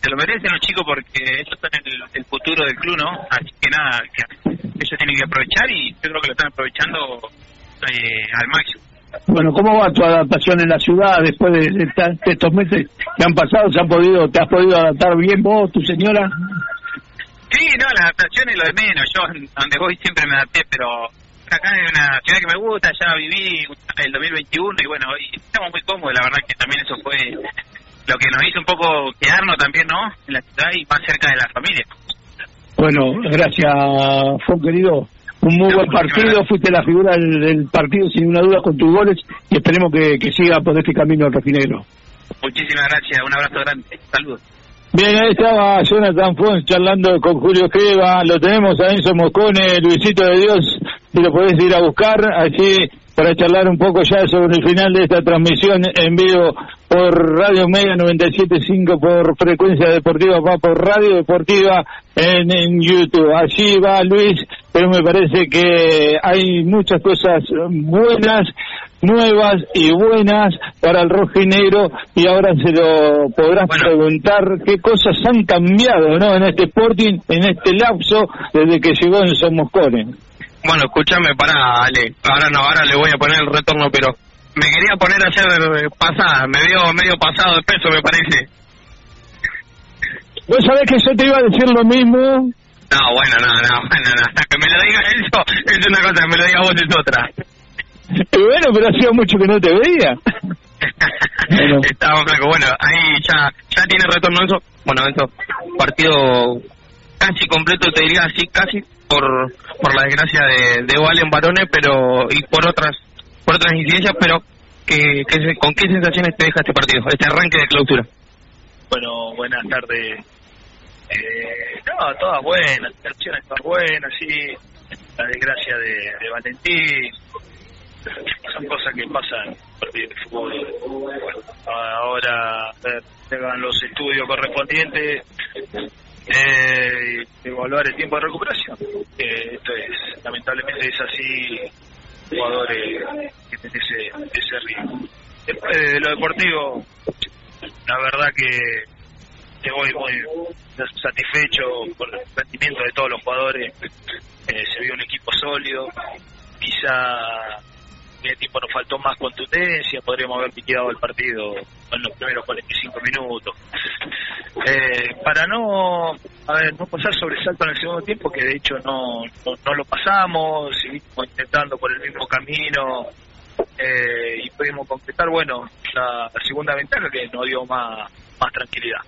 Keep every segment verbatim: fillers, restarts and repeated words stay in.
se lo merecen los chicos porque ellos son el, el futuro del club, ¿no? Así que nada, que ellos tienen que aprovechar y yo creo que lo están aprovechando eh, al máximo. Bueno, ¿cómo va tu adaptación en la ciudad después de, de, de estos meses que han pasado? ¿Se han podido, ¿Te has podido adaptar bien vos, tu señora? Sí, no, la adaptación es lo de menos. Yo donde voy siempre me adapté, pero acá es una ciudad que me gusta, ya viví el dos mil veintiuno y bueno, hoy estamos muy cómodos, la verdad que también eso fue lo que nos hizo un poco quedarnos también, ¿no? En la ciudad y más cerca de la familia. Bueno, gracias, Fon, querido. Un muy no, buen partido, fuiste la figura del, del partido sin una duda con tus goles y esperemos que, que siga por este camino el rojinegro. Muchísimas gracias, un abrazo grande, saludos. Bien, ahí estaba Jonathan Fons charlando con Julio Geva, lo tenemos a Enzo Moscone, Luisito de Dios, si lo podés ir a buscar, así para charlar un poco ya sobre el final de esta transmisión en vivo por Radio Mega noventa y siete punto cinco, por Frecuencia Deportiva, va por Radio Deportiva en, en YouTube. Allí va Luis, pero me parece que hay muchas cosas buenas, nuevas y buenas para el rojinegro y ahora se lo podrás bueno. preguntar qué cosas han cambiado, ¿no? En este Sporting, en este lapso desde que llegó Enzo Moscone. Bueno, escúchame, pará, Ale, ahora no, ahora le voy a poner el retorno, pero me quería poner ayer pasada, me dio medio pasado de peso, me parece. ¿Vos sabés que yo te iba a decir lo mismo? No, bueno, no, no, bueno, no, que me lo diga eso es una cosa, que me lo diga vos es otra. Y bueno, pero hacía mucho que no te veía. Bueno. Estaba flaco, bueno, ahí ya ya tiene retorno eso. Bueno, eso, partido casi completo, te diría así, casi, por por la desgracia de, de Valen Barone, pero y por otras por otras incidencias, pero que, que ¿con qué sensaciones te deja este partido, este arranque de clausura? Bueno, buenas tardes. Eh, no, todas buenas, sensaciones todas buenas, sí, la desgracia de, de Valentín, son cosas que pasan en partidos de fútbol. Bueno, ahora tengan los estudios correspondientes, eh, evaluar el tiempo de recuperación. Eh, esto es, lamentablemente es así, jugadores que tienen ese, ese ritmo. Después de lo deportivo, la verdad que, que voy muy satisfecho por el rendimiento de todos los jugadores. Eh, se vio un equipo sólido, quizá en el tiempo nos faltó más contundencia, podríamos haber liquidado el partido en los primeros cuarenta y cinco minutos. Eh, para no a ver, no pasar sobresalto en el segundo tiempo, que de hecho no, no, no lo pasamos, seguimos intentando por el mismo camino, eh, y pudimos completar, bueno, la, la segunda ventaja que nos dio más, más tranquilidad.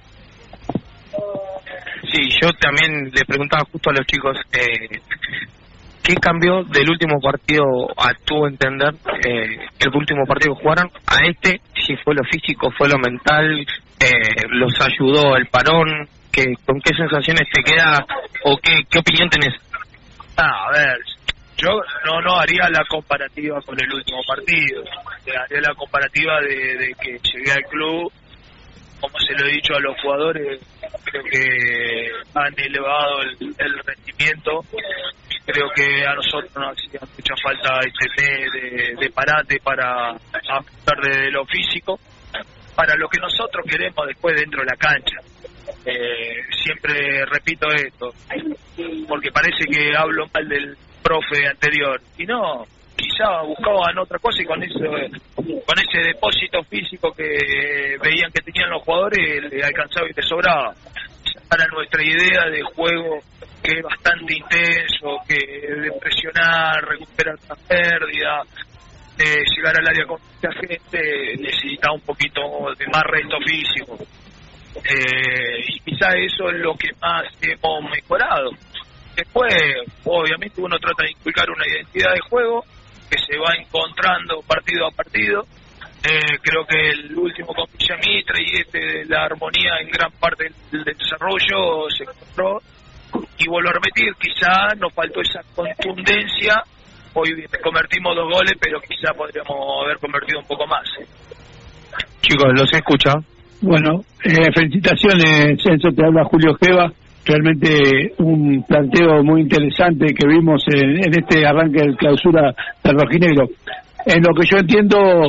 Sí, yo también le preguntaba justo a los chicos, eh, ¿qué cambió del último partido a tu entender, eh, el último partido que jugaron, a este? Si fue lo físico, fue lo mental, eh, los ayudó el parón, que, ¿con qué sensaciones te queda o qué, qué opinión tenés? Ah, a ver, yo no no haría la comparativa con el último partido, haría la comparativa de, de que llegué al club, como se lo he dicho a los jugadores, creo que han elevado el, el rendimiento. Creo que a nosotros nos hacía mucha falta este mes de, de parate para apuntar de lo físico, para lo que nosotros queremos después dentro de la cancha. Eh, siempre repito esto, porque parece que hablo mal del profe anterior, y no, quizá buscaban otra cosa y con ese, con ese depósito físico que veían que tenían los jugadores, le alcanzaba y le sobraba. Para nuestra idea de juego, que es bastante intenso, que de presionar, recuperar la pérdida, de llegar al área con mucha gente, necesita un poquito de más resto físico. Eh, y quizá eso es lo que más hemos mejorado. Después, obviamente, uno trata de inculcar una identidad de juego que se va encontrando partido a partido. Eh, creo que el último con Villamitre y este de la armonía en gran parte del, del desarrollo se encontró, y vuelvo a repetir, quizá nos faltó esa contundencia. Hoy convertimos dos goles, pero quizá podríamos haber convertido un poco más. Chicos, los escucha. Bueno, eh, felicitaciones, Enzo, te habla Julio Geva. Realmente un planteo muy interesante que vimos en, en este arranque de clausura del rojinegro. En lo que yo entiendo,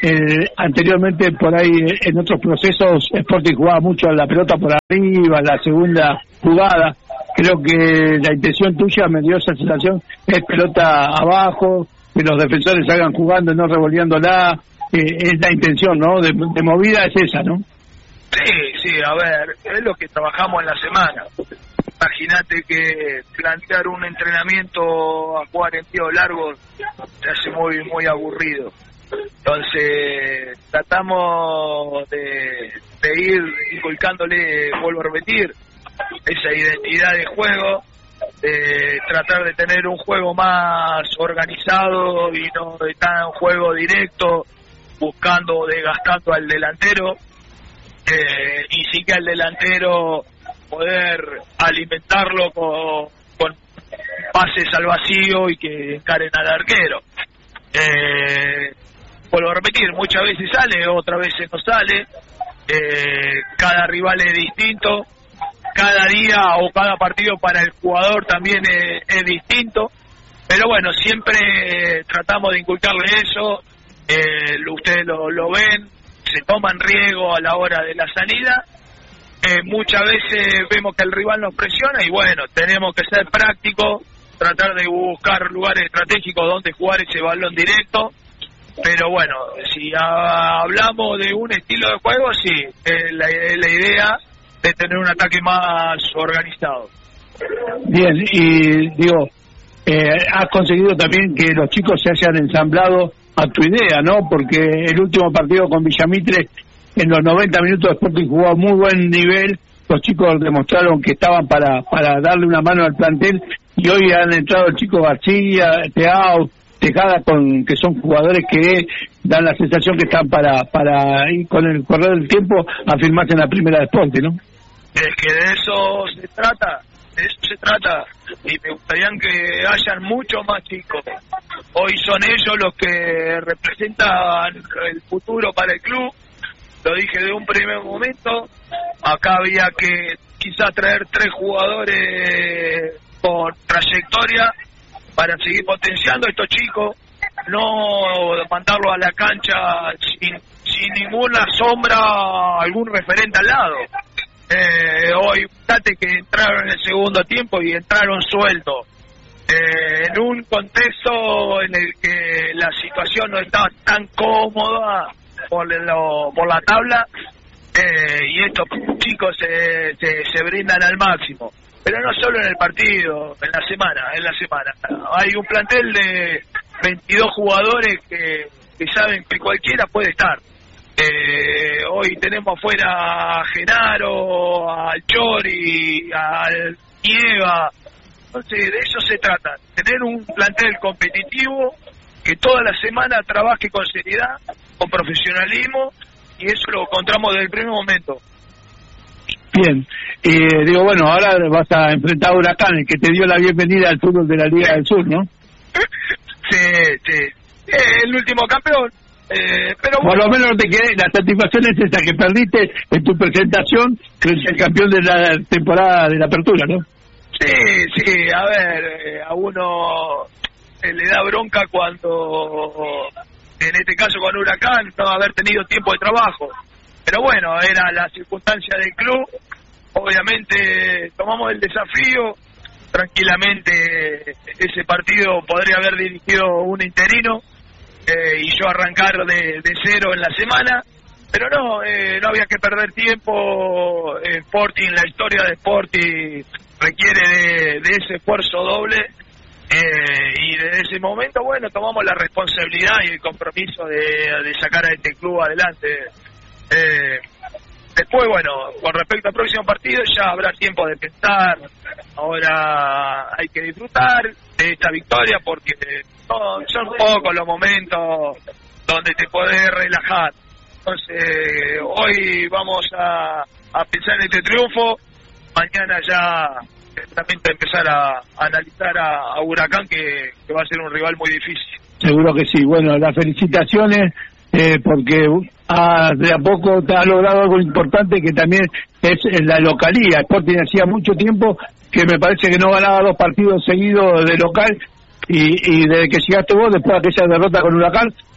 eh, anteriormente por ahí en otros procesos Sporting jugaba mucho a la pelota por arriba, la segunda jugada. Creo que la intención tuya me dio esa sensación, es pelota abajo, que los defensores salgan jugando, no revolviéndola, eh, es la intención, ¿no? De, de movida es esa, ¿no? Sí, sí, a ver, es lo que trabajamos en la semana. Imagínate que plantear un entrenamiento a jugar en tiros largos se hace muy, muy aburrido. Entonces, tratamos de, de ir inculcándole, vuelvo a repetir, esa identidad de juego, de tratar de tener un juego más organizado y no de tan juego directo, buscando o desgastando al delantero, eh, y sí que al delantero poder alimentarlo con, con pases al vacío y que encaren al arquero. Eh, vuelvo a repetir, muchas veces sale, otras veces no sale, eh, cada rival es distinto, cada día o cada partido para el jugador también es, es distinto, pero bueno, siempre tratamos de inculcarle eso, eh, ustedes lo, lo ven, se toman riesgo a la hora de la salida, eh, muchas veces vemos que el rival nos presiona y bueno, tenemos que ser prácticos, tratar de buscar lugares estratégicos donde jugar ese balón directo, pero bueno, si hablamos de un estilo de juego, sí, eh, la, la idea de tener un ataque más organizado. Bien, y digo, eh, has conseguido también que los chicos se hayan ensamblado a tu idea, ¿no? Porque el último partido con Villamitre, en los noventa minutos Sporting jugó a muy buen nivel, los chicos demostraron que estaban para para darle una mano al plantel, y hoy han entrado el chico García, Teao, Tejada, con que son jugadores que dan la sensación que están para para ir con el correr del tiempo a firmarse en la primera de Sporting, ¿no? Es que de eso se trata, de eso se trata, y me gustaría que hayan muchos más chicos. Hoy son ellos los que representan el futuro para el club, lo dije de un primer momento, acá había que quizá traer tres jugadores con trayectoria para seguir potenciando a estos chicos, no mandarlos a la cancha sin, sin ninguna sombra, algún referente al lado. Eh, hoy, fíjate que entraron en el segundo tiempo y entraron sueltos, eh, en un contexto en el que la situación no estaba tan cómoda por, lo, por la tabla, eh, y estos chicos se, se, se brindan al máximo. Pero no solo en el partido, en la semana, en la semana. Hay un plantel de veintidós jugadores que, que saben que cualquiera puede estar. Eh, hoy tenemos afuera a Genaro, al Chori, al Nieva. Entonces, de eso se trata. Tener un plantel competitivo que toda la semana trabaje con seriedad, con profesionalismo, y eso lo encontramos desde el primer momento. Bien, eh, digo, bueno, ahora vas a enfrentar a Huracán, el que te dio la bienvenida al fútbol de la Liga del Sur, ¿no? Sí, sí, eh, el último campeón, eh, pero por bueno, lo menos te quedé, la satisfacción es esa, que perdiste en tu presentación frente al campeón de la temporada de la apertura, ¿no? Sí, sí, a ver, eh, a uno eh, le da bronca cuando, en este caso con Huracán, no haber tenido tiempo de trabajo. Pero bueno, era la circunstancia del club, obviamente tomamos el desafío, tranquilamente ese partido podría haber dirigido un interino, eh, y yo arrancar de, de cero en la semana, pero no, eh, no había que perder tiempo. Sporting, la historia de Sporting requiere de, de ese esfuerzo doble, eh, y desde ese momento, bueno, tomamos la responsabilidad y el compromiso de, de sacar a este club adelante. Eh, después, bueno, con respecto al próximo partido ya habrá tiempo de pensar. Ahora hay que disfrutar de esta victoria porque no, son pocos los momentos donde te podés relajar. Entonces, hoy vamos a, a pensar en este triunfo. Mañana ya directamente empezar a, a analizar a, a Huracán, que, que va a ser un rival muy difícil. Seguro que sí. Bueno, las felicitaciones, eh, porque ah, de a poco te ha logrado algo importante, que también es en la localía. Sporting hacía mucho tiempo que me parece que no ganaba dos partidos seguidos de local, y, y desde que llegaste vos, después de aquella derrota con Huracán,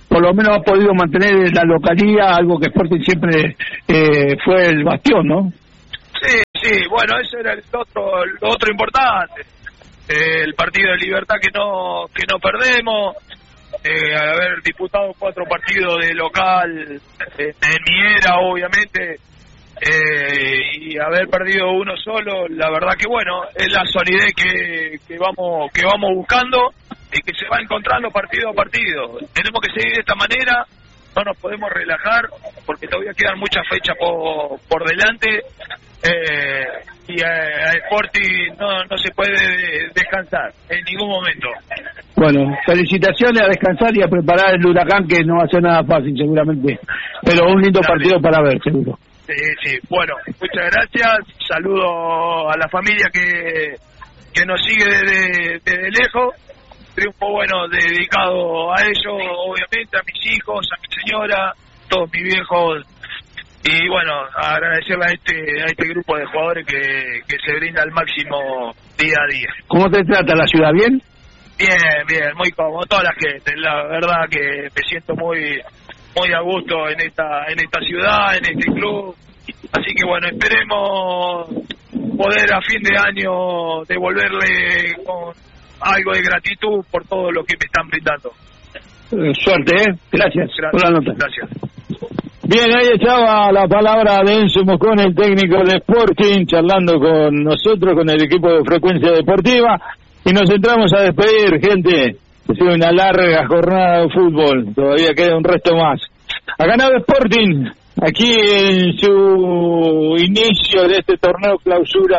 por lo menos ha podido mantener la localía, algo que Sporting siempre eh, fue el bastión, ¿no? Sí, sí, bueno, ese era el otro, lo otro importante, eh, el partido de Libertad que no que no perdemos, eh, haber disputado cuatro partidos de local eh, en mi era, obviamente, eh, y haber perdido uno solo, la verdad que bueno, es la solidez que, que vamos que vamos buscando y que se va encontrando partido a partido. Tenemos que seguir de esta manera, no nos podemos relajar porque todavía quedan muchas fechas por, por delante, eh, y a, a Sporting no, no se puede descansar en ningún momento. Bueno, felicitaciones, a descansar y a preparar el Huracán, que no va a ser nada fácil seguramente, pero un lindo Dale. partido para ver, seguro. Sí, sí, bueno, muchas gracias, saludo a la familia que, que nos sigue desde, desde lejos, triunfo bueno dedicado a ellos, obviamente, a mis hijos, a mi señora, todos mis viejos, y bueno, agradecerle a este a este grupo de jugadores que, que se brinda al máximo día a día. ¿Cómo te trata la ciudad? ¿Bien? Bien, bien, muy cómodo, toda la gente, la verdad que me siento muy muy a gusto en esta en esta ciudad, en este club, así que bueno, esperemos poder a fin de año devolverle con algo de gratitud por todo lo que me están brindando. Eh, suerte, ¿eh? Gracias, Gracias por la nota. Gracias. Bien, ahí estaba la palabra de Enzo Moscón, el técnico de Sporting, charlando con nosotros, con el equipo de Frecuencia Deportiva, y nos entramos a despedir, gente. Ha sido una larga jornada de fútbol, todavía queda un resto más. Ha ganado Sporting, aquí en su inicio de este torneo clausura.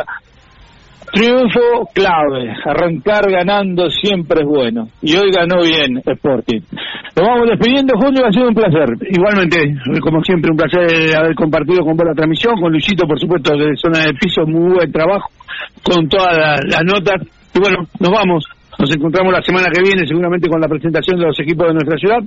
Triunfo clave, arrancar ganando siempre es bueno, y hoy ganó bien Sporting. Nos vamos despidiendo, Julio, ha sido un placer. Igualmente, como siempre, un placer haber compartido con vos la transmisión, con Luisito, por supuesto, de Zona de Piso, muy buen trabajo, con todas las, las notas, y bueno, nos vamos, nos encontramos la semana que viene, seguramente con la presentación de los equipos de nuestra ciudad,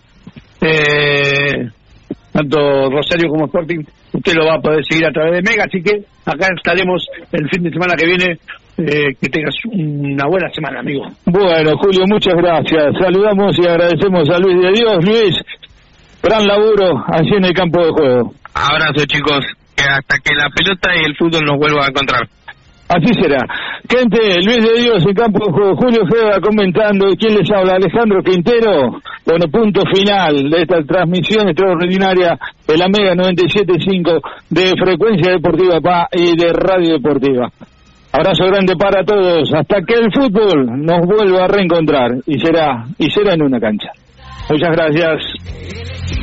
eh, tanto Rosario como Sporting, usted lo va a poder seguir a través de Mega, así que acá estaremos el fin de semana que viene. Eh, que tengas una buena semana, amigo. Bueno, Julio, muchas gracias. Saludamos y agradecemos a Luis de Dios. Luis, gran laburo allí en el campo de juego. Abrazo, chicos, que hasta que la pelota y el fútbol nos vuelva a encontrar. Así será. Gente, Luis de Dios en campo de juego, Julio Geva comentando. ¿Quién les habla? Alejandro Quintero. Bueno, punto final de esta transmisión extraordinaria de la Mega noventa y siete punto cinco de Frecuencia Deportiva P A y de Radio Deportiva. Abrazo grande para todos, hasta que el fútbol nos vuelva a reencontrar, y será y será en una cancha. Muchas gracias.